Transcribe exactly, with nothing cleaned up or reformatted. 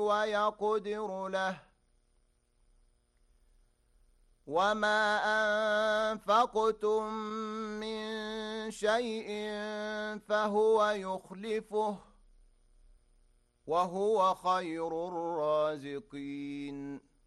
ويقدر له وما أنفقتم من شيء فهو يخلفه وهو خير الرازقين